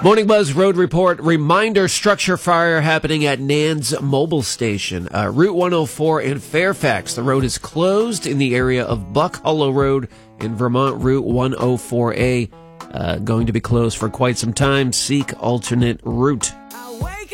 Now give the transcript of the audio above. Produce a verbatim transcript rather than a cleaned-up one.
Morning Buzz Road Report. Reminder, structure fire happening at Nan's Mobile Station. Uh, Route one oh four in Fairfax. The road is closed in the area of Buck Hollow Road in Vermont. Route one oh four A uh, going to be closed for quite some time. Seek alternate route.